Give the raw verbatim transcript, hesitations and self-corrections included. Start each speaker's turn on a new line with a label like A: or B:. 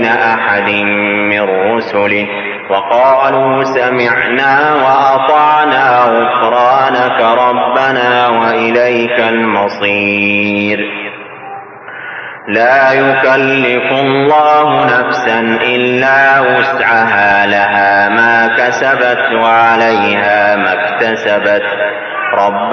A: أحد من رسله وقالوا سمعنا وأطعنا غفرانك ربنا وإليك المصير. لا يكلف الله نفسا إلا وسعها، لها ما كسبت وعليها ما اكتسبت. رب